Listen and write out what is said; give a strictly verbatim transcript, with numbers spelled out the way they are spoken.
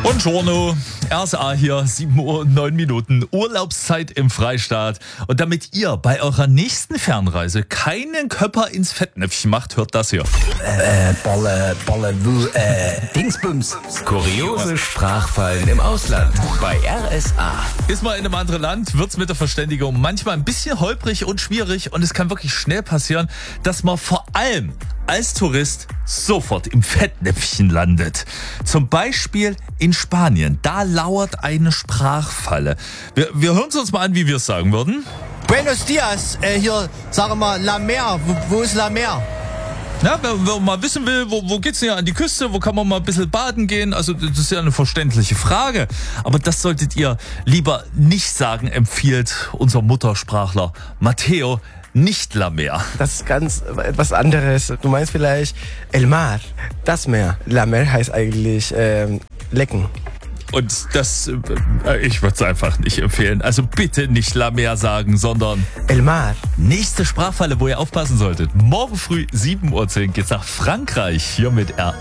Buongiorno, R S A hier, sieben Uhr und neun Minuten, Urlaubszeit im Freistaat. Und damit ihr bei eurer nächsten Fernreise keinen Köpper ins Fettnäpfchen macht, hört das hier. Äh, Balle, Balle, äh, Dingsbums. Kuriose Sprachfallen im Ausland bei R S A. Ist mal in einem anderen Land, wird's mit der Verständigung manchmal ein bisschen holprig und schwierig und es kann wirklich schnell passieren, dass man vor allem als Tourist sofort im Fettnäpfchen landet. Zum Beispiel in Spanien. Da lauert eine Sprachfalle. Wir, wir hören es uns mal an, wie wir es sagen würden. Buenos dias, äh, hier, sag mal, La Mer, wo, wo ist La Mer? Ja, wer, wer mal wissen will, wo, wo geht's denn hier an die Küste, wo kann man mal ein bisschen baden gehen, also das ist ja eine verständliche Frage. Aber das solltet ihr lieber nicht sagen, empfiehlt unser Muttersprachler Matteo. Nicht La Mer. Das ist ganz etwas anderes. Du meinst vielleicht El Mar, das Meer. La Mer heißt eigentlich ähm, lecken. Und das, äh, ich würde es einfach nicht empfehlen. Also bitte nicht La Mer sagen, sondern El Mar. Nächste Sprachfalle, wo ihr aufpassen solltet. Morgen früh sieben Uhr zehn geht's nach Frankreich hier mit R.